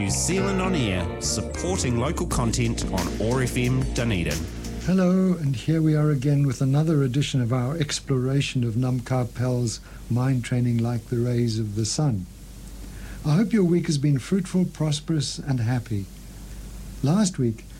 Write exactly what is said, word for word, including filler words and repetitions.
New Zealand On Air, supporting local content on O A R F M Dunedin. Hello, and here we are again with another edition of our exploration of Nam Ka Pel's mind training like the rays of the sun. I hope your week has been fruitful, prosperous and happy. Last week,